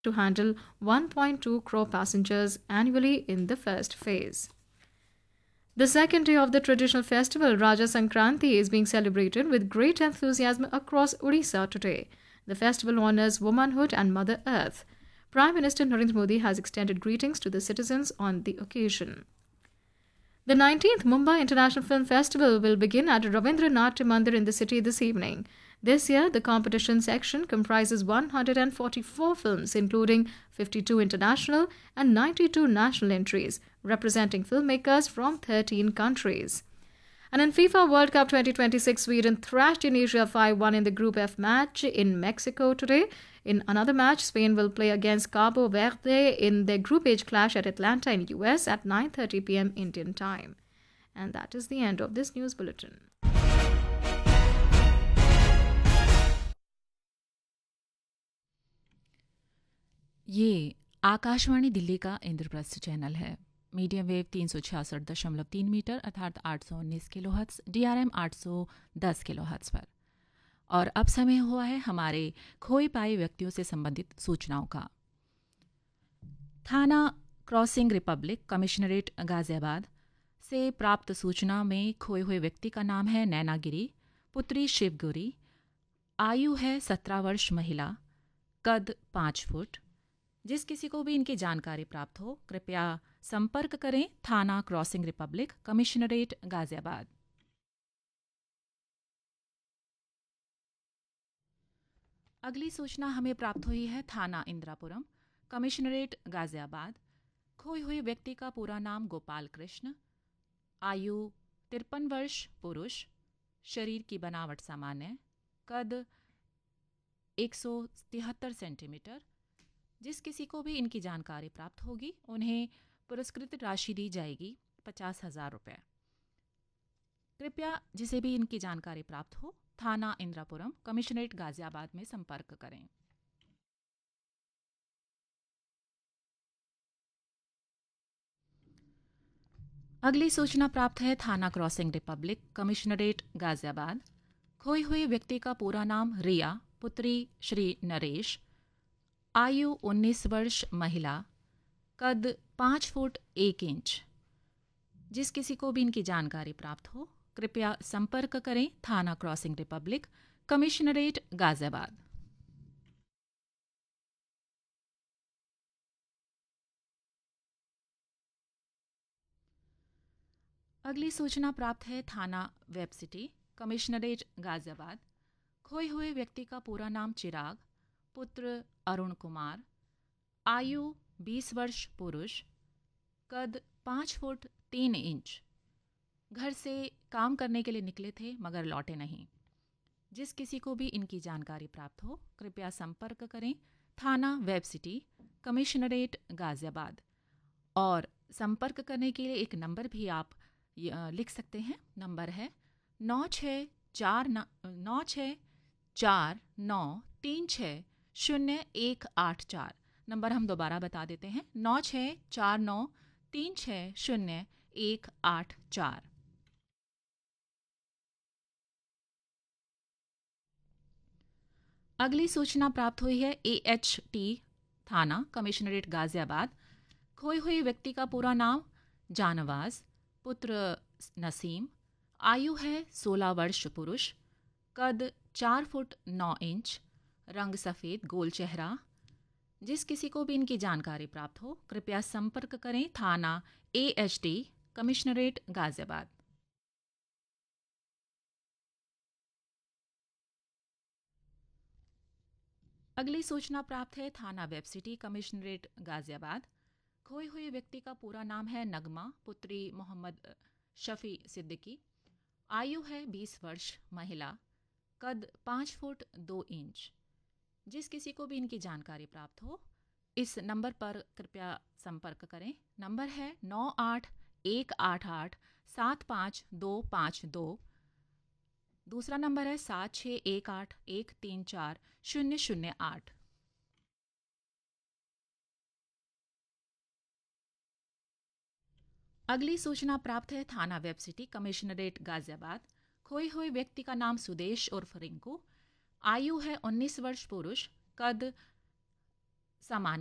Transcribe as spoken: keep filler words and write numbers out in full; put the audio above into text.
to handle one point two crore passengers annually in the first phase. The second day of the traditional festival, Raja Sankranti, is being celebrated with great enthusiasm across Odisha today. The festival honors womanhood and Mother Earth. Prime Minister Narendra Modi has extended greetings to the citizens on the occasion. The nineteenth Mumbai International Film Festival will begin at Ravindranath Mandir in the city this evening. This year, the competition section comprises one hundred forty-four films, including fifty-two international and ninety-two national entries, representing filmmakers from thirteen countries. And in FIFA World Cup twenty twenty-six, Sweden thrashed Tunisia five one in the Group F match in Mexico today. In another match, Spain will play against Cabo Verde in their Group H clash at Atlanta in U S at nine thirty p.m. Indian time. And that is the end of this news bulletin. ये आकाशवाणी दिल्ली का Indraprastha channel है। Medium wave तीन सौ छियासठ दशमलव तीन metre अर्थात आठ सौ उन्नीस kilo hertz, D R M आठ सौ दस किलो हर्ट्स पर। और अब समय हुआ है हमारे खोए पाए व्यक्तियों से संबंधित सूचनाओं का। थाना क्रॉसिंग रिपब्लिक कमिश्नरेट गाजियाबाद से प्राप्त सूचना में खोए हुए व्यक्ति का नाम है नैना गिरी, पुत्री शिवगुरी, आयु है सत्रह वर्ष, महिला, कद पाँच फुट। जिस किसी को भी इनकी जानकारी प्राप्त हो कृपया संपर्क करें थाना क्रॉसिंग रिपब्लिक कमिश्नरेट गाजियाबाद। अगली सूचना हमें प्राप्त हुई है थाना इंदिरापुरम कमिश्नरेट गाजियाबाद। खोए हुए व्यक्ति का पूरा नाम गोपाल कृष्ण, आयु तिरपन वर्ष, पुरुष, शरीर की बनावट सामान्य, कद एक सौ तिहत्तर सेंटीमीटर। जिस किसी को भी इनकी जानकारी प्राप्त होगी उन्हें पुरस्कृत राशि दी जाएगी पचास हजार रुपये। कृपया जिसे भी इनकी जानकारी प्राप्त हो थाना इंदिरापुरम कमिश्नरेट गाजियाबाद में संपर्क करें। अगली सूचना प्राप्त है थाना क्रॉसिंग रिपब्लिक कमिश्नरेट गाजियाबाद। खोए हुए व्यक्ति का पूरा नाम रिया, पुत्री श्री नरेश, आयु उन्नीस वर्ष, महिला, कद पाँच फुट एक इंच। जिस किसी को भी इनकी जानकारी प्राप्त हो कृपया संपर्क करें थाना क्रॉसिंग रिपब्लिक कमिश्नरेट गाजियाबाद। अगली सूचना प्राप्त है थाना वेब सिटी कमिश्नरेट गाजियाबाद। खोए हुए व्यक्ति का पूरा नाम चिराग, पुत्र अरुण कुमार, आयु बीस वर्ष, पुरुष, कद पाँच फुट तीन इंच। घर से काम करने के लिए निकले थे मगर लौटे नहीं। जिस किसी को भी इनकी जानकारी प्राप्त हो कृपया संपर्क करें थाना वेब सिटी कमिश्नरेट गाजियाबाद। और संपर्क करने के लिए एक नंबर भी आप लिख सकते हैं। नंबर है नौ छः चार नौ छः चार नौ तीन छः शून्य एक आठ चार। नंबर हम दोबारा बता देते हैं, नौ छः चार नौ तीन छः शून्य एक आठ चार। अगली सूचना प्राप्त हुई है ए एच टी थाना कमिश्नरेट गाजियाबाद। खोए हुए व्यक्ति का पूरा नाम जानवाज, पुत्र नसीम, आयु है सोलह वर्ष, पुरुष, कद चार फुट नौ इंच, रंग सफ़ेद, गोल चेहरा। जिस किसी को भी इनकी जानकारी प्राप्त हो कृपया संपर्क करें थाना A H T commissionerate Ghaziabad. अगली सूचना प्राप्त है थाना वेब सिटी कमिश्नरेट गाजियाबाद। खोए हुए व्यक्ति का पूरा नाम है नगमा, पुत्री मोहम्मद शफी सिद्दीकी, आयु है बीस वर्ष, महिला, कद पाँच फुट दो इंच। जिस किसी को भी इनकी जानकारी प्राप्त हो इस नंबर पर कृपया संपर्क करें। नंबर है नौ आठ एक आठ आठ सात पाँच दो पाँच दो। दूसरा नंबर है सात छः एक आठ एक तीन चार शून्य शून्य आठ। अगली सूचना प्राप्त है थाना वेब सिटी कमिश्नरेट गाजियाबाद। खोए हुए व्यक्ति का नाम सुदेश उर्फ रिंकू, आयु है उन्नीस वर्ष, पुरुष, कद सामान्य